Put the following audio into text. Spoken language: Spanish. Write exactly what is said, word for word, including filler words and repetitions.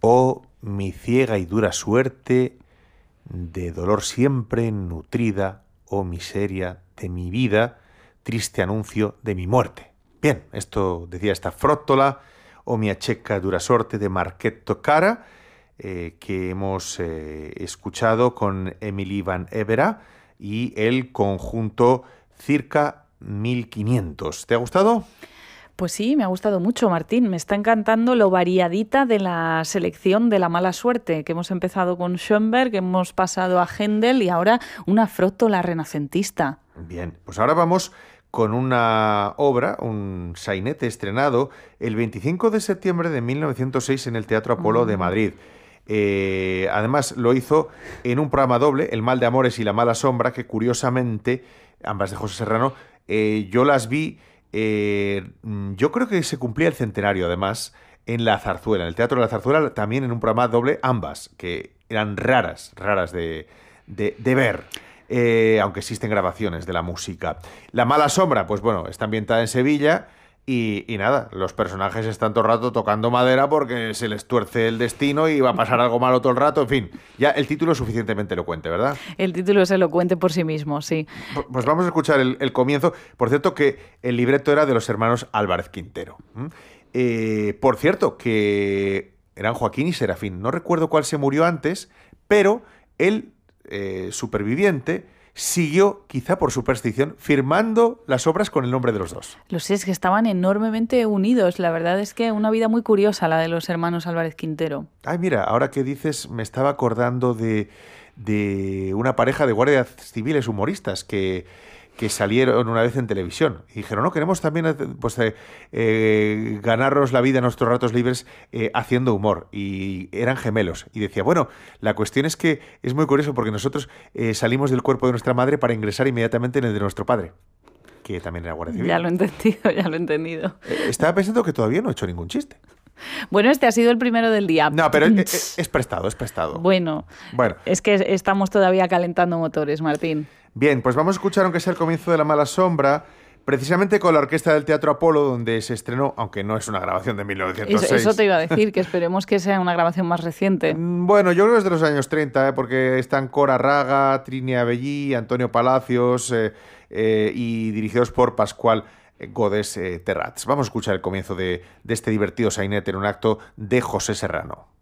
Oh, mi ciega y dura suerte, de dolor siempre nutrida, oh miseria de mi vida, triste anuncio de mi muerte. Bien, esto decía esta frótola, o mia checa dura sorte de Marchetto Cara, eh, que hemos eh, escuchado con Emily Van Evera y el conjunto Circa mil quinientos. ¿Te ha gustado? Pues sí, me ha gustado mucho, Martín. Me está encantando lo variadita de la selección de la mala suerte, que hemos empezado con Schoenberg, hemos pasado a Händel y ahora una frótola renacentista. Bien, pues ahora vamos con una obra, un sainete estrenado el veinticinco de septiembre de mil novecientos seis en el Teatro Apolo mm. de Madrid. Eh, además lo hizo en un programa doble, El mal de amores y La mala sombra, que curiosamente, ambas de José Serrano, eh, yo las vi, eh, yo creo que se cumplía el centenario además, en La Zarzuela, en el Teatro de la Zarzuela, también en un programa doble, ambas, que eran raras, raras de, de, de ver. Eh, aunque existen grabaciones de la música. La mala sombra, pues bueno, está ambientada en Sevilla y, y nada, los personajes están todo el rato tocando madera porque se les tuerce el destino y va a pasar algo malo todo el rato, en fin, ya el título es suficientemente elocuente, ¿verdad? El título es elocuente por sí mismo, sí. Pues vamos a escuchar el, el comienzo. Por cierto que el libreto era de los hermanos Álvarez Quintero. Eh, por cierto, que eran Joaquín y Serafín. No recuerdo cuál se murió antes, pero él... Eh, superviviente, siguió, quizá por superstición, firmando las obras con el nombre de los dos. Lo sé, es que estaban enormemente unidos. La verdad es que una vida muy curiosa la de los hermanos Álvarez Quintero. Ay, mira, ahora que dices, me estaba acordando de, de una pareja de guardias civiles humoristas que... que salieron una vez en televisión y dijeron, no, queremos también pues, eh, eh, ganarnos la vida en nuestros ratos libres eh, haciendo humor, y eran gemelos, y decía, bueno, la cuestión es que es muy curioso porque nosotros eh, salimos del cuerpo de nuestra madre para ingresar inmediatamente en el de nuestro padre, que también era guardia civil. Ya lo he entendido, ya lo he entendido. Eh, estaba pensando que todavía no he hecho ningún chiste. Bueno, este ha sido el primero del día. No, pero es, es prestado, es prestado. Bueno, bueno, es que estamos todavía calentando motores, Martín. Bien, pues vamos a escuchar, aunque sea el comienzo de La mala sombra, precisamente con la Orquesta del Teatro Apolo, donde se estrenó, aunque no es una grabación de mil novecientos seis. Eso, eso te iba a decir, que esperemos que sea una grabación más reciente. Bueno, yo creo que es de los años treinta, ¿eh? Porque están Cora Raga, Trini Avellí, Antonio Palacios eh, eh, y dirigidos por Pascual Godes eh, Terrats. Vamos a escuchar el comienzo de, de este divertido sainete en un acto de José Serrano.